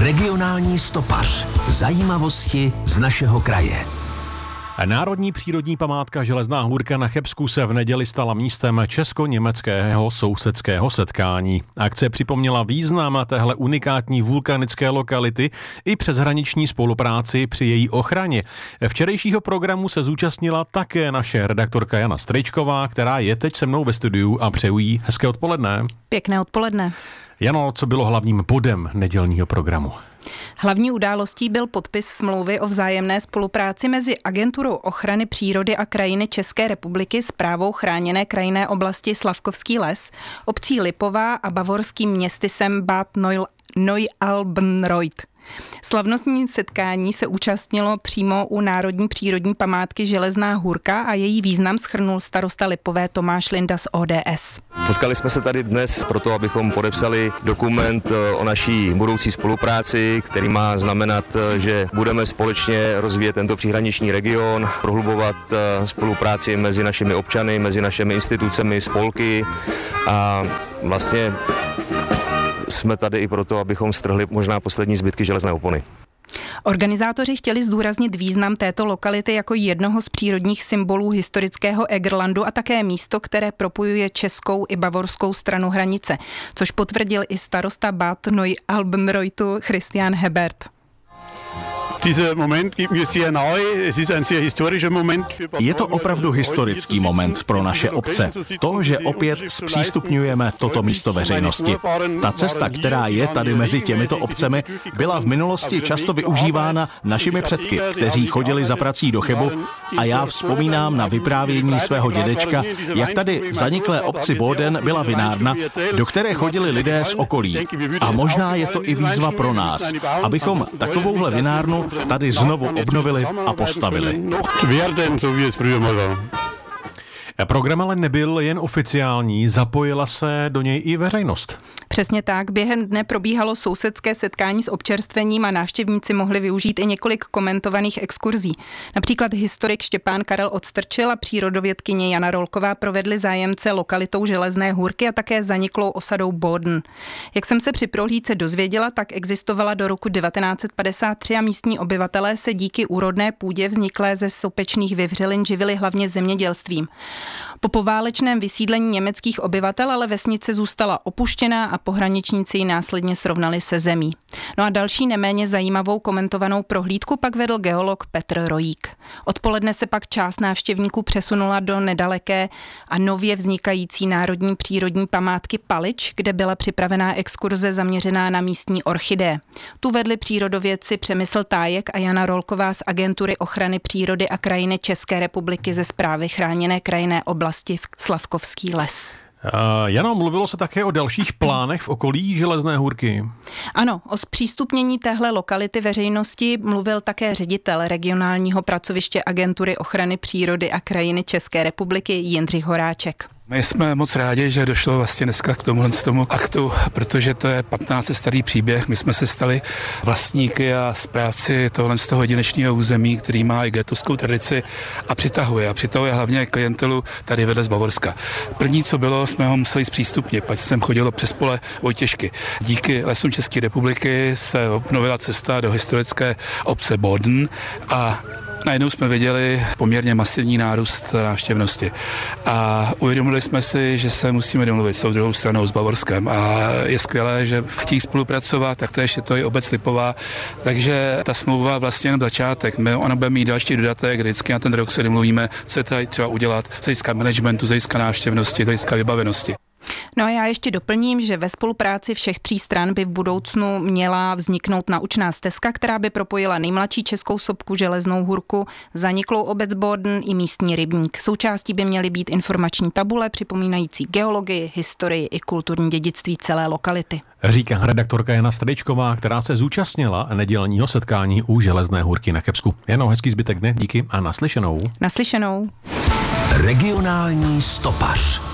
Regionální stopař. Zajímavosti z našeho kraje. Národní přírodní památka Železná hůrka na Chebsku se v neděli stala místem česko-německého sousedského setkání. Akce připomněla význam téhle unikátní vulkanické lokality i přeshraniční spolupráci při její ochraně. Včerejšího programu se zúčastnila také naše redaktorka Jana Strejčková, která je teď se mnou ve studiu, a přeju jí hezké odpoledne. Pěkné odpoledne. Jano, co bylo hlavním bodem nedělního programu? Hlavní událostí byl podpis smlouvy o vzájemné spolupráci mezi Agenturou ochrany přírody a krajiny České republiky, Správou chráněné krajinné oblasti Slavkovský les, obcí Lipová a bavorským městysem Bad Neualbenreuth. Slavnostní setkání se účastnilo přímo u Národní přírodní památky Železná hůrka a její význam shrnul starosta Lipové Tomáš Linda z ODS. Potkali jsme se tady dnes proto, abychom podepsali dokument o naší budoucí spolupráci, který má znamenat, že budeme společně rozvíjet tento příhraniční region, prohlubovat spolupráci mezi našimi občany, mezi našimi institucemi, spolky a vlastně jsme tady i proto, abychom strhli možná poslední zbytky železné opony. Organizátoři chtěli zdůraznit význam této lokality jako jednoho z přírodních symbolů historického Egerlandu a také místo, které propojuje českou i bavorskou stranu hranice, což potvrdil i starosta Bad Neualbenreuthu Christian Hebert. Je to opravdu historický moment pro naše obce. To, že opět zpřístupňujeme toto místo veřejnosti. Ta cesta, která je tady mezi těmito obcemi, byla v minulosti často využívána našimi předky, kteří chodili za prací do Chebu, a já vzpomínám na vyprávění svého dědečka, jak tady v zaniklé obci Boden byla vinárna, do které chodili lidé z okolí. A možná je to i výzva pro nás, abychom takovouhle vinárnu tady znovu obnovili a postavili. Program ale nebyl jen oficiální, zapojila se do něj i veřejnost. Přesně tak, během dne probíhalo sousedské setkání s občerstvením a návštěvníci mohli využít i několik komentovaných exkurzí. Například historik Štěpán Karel Odstrčil a přírodovědkyně Jana Rolková provedli zájemce lokalitou Železné hůrky a také zaniklou osadou Boden. Jak jsem se při prohlídce dozvěděla, tak existovala do roku 1953 a místní obyvatelé se díky úrodné půdě vzniklé ze sopečných vyvřelin živili hlavně zemědělstvím. Po poválečném vysídlení německých obyvatel ale vesnice zůstala opuštěná a pohraničníci ji následně srovnali se zemí. No a další neméně zajímavou komentovanou prohlídku pak vedl geolog Petr Rojík. Odpoledne se pak část návštěvníků přesunula do nedaleké a nově vznikající Národní přírodní památky Palič, kde byla připravená exkurze zaměřená na místní orchideje. Tu vedli přírodovědci Přemysl Tájek a Jana Rolková z Agentury ochrany přírody a krajiny České republiky ze Správy chráněné krajinné oblasti Slavkovský les. Jano, mluvilo se také o dalších plánech v okolí Železné hůrky. Ano, o zpřístupnění téhle lokality veřejnosti mluvil také ředitel regionálního pracoviště Agentury ochrany přírody a krajiny České republiky Jindřich Horáček. My jsme moc rádi, že došlo vlastně dneska k tomu aktu, protože to je 15 starý příběh. My jsme se stali vlastníky a správci tohle z toho jedinečného území, který má i getovskou tradici a přitahuje hlavně klientelu tady vedle z Bavorska. První, co bylo, jsme ho museli zpřístupnit, pak jsem chodil přes pole Vojtěžky. Díky Lesům České republiky se obnovila cesta do historické obce Boden a najednou jsme viděli poměrně masivní nárůst návštěvnosti a uvědomili jsme si, že se musíme domluvit s tou druhou stranou, s Bavorskem, a je skvělé, že chtějí spolupracovat, tak též je to i obec Lipová, takže ta smlouva vlastně jenom začátek. Ona bude mít další dodatek, vždycky na ten rok se domluvíme, co je tady třeba udělat z hlediska managementu, z hlediska návštěvnosti, z hlediska vybavenosti. No a já ještě doplním, že ve spolupráci všech tří stran by v budoucnu měla vzniknout naučná stezka, která by propojila nejmladší českou sopku Železnou hůrku, zaniklou obec Boden i místní rybník. Součástí by měly být informační tabule připomínající geologii, historii i kulturní dědictví celé lokality. Říká redaktorka Jana Strejčková, která se zúčastnila nedělního setkání u Železné hůrky na Chebsku. Jano, hezký zbytek dne, díky a naslyšenou. Naslyšenou. Regionální stopař.